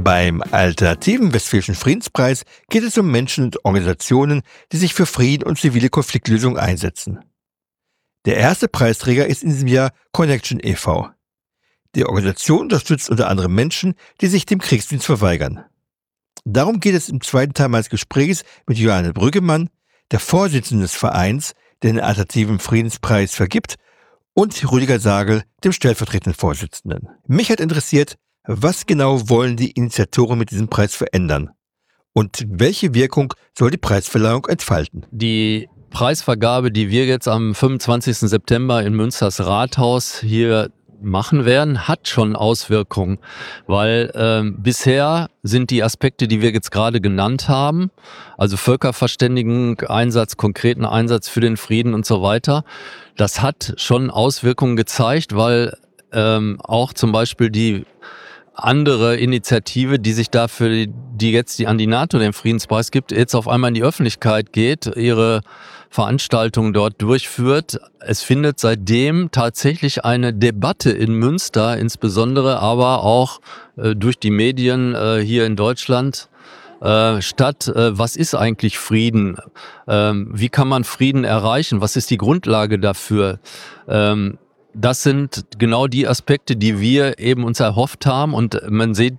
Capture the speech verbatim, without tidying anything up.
Beim Alternativen Westfälischen Friedenspreis geht es um Menschen und Organisationen, die sich für Frieden und zivile Konfliktlösung einsetzen. Der erste Preisträger ist in diesem Jahr Connection e V Die Organisation unterstützt unter anderem Menschen, die sich dem Kriegsdienst verweigern. Darum geht es im zweiten Teil meines Gesprächs mit Johanne Brüggemann, der Vorsitzenden des Vereins, der den Alternativen Friedenspreis vergibt, und Rüdiger Sagel, dem stellvertretenden Vorsitzenden. Mich hat interessiert, was genau wollen die Initiatoren mit diesem Preis verändern? Und welche Wirkung soll die Preisverleihung entfalten? Die Preisvergabe, die wir jetzt am fünfundzwanzigsten September in Münsters Rathaus hier machen werden, hat schon Auswirkungen, weil ähm, bisher sind die Aspekte, die wir jetzt gerade genannt haben, also Völkerverständigen, Einsatz, konkreten Einsatz für den Frieden und so weiter, das hat schon Auswirkungen gezeigt, weil ähm, auch zum Beispiel die andere Initiative, die sich dafür, die jetzt die an die NATO den Friedenspreis gibt, jetzt auf einmal in die Öffentlichkeit geht, ihre Veranstaltungen dort durchführt. Es findet seitdem tatsächlich eine Debatte in Münster, insbesondere aber auch äh, durch die Medien äh, hier in Deutschland äh, statt. Äh, was ist eigentlich Frieden? Ähm, wie kann man Frieden erreichen? Was ist die Grundlage dafür? Ähm, Das sind genau die Aspekte, die wir eben uns erhofft haben, und man sieht